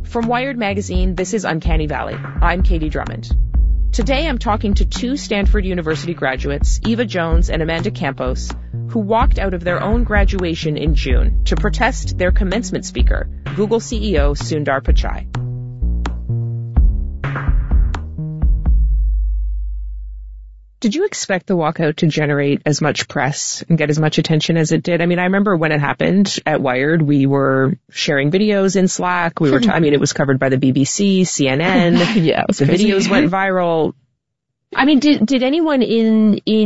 From Wired Magazine, this is Uncanny Valley. I'm Katie Drummond. Today I'm talking to two Stanford University graduates, Eva Jones and Amanda Campos, who walked out of their own graduation in June to protest their commencement speaker, Google CEO Sundar Pichai. Did you expect the walkout to generate as much press and get as much attention as it did? I mean, I remember when it happened at Wired, we were sharing videos in Slack. We were, it was covered by the BBC, CNN. Yeah, the videos went viral. I mean, did anyone in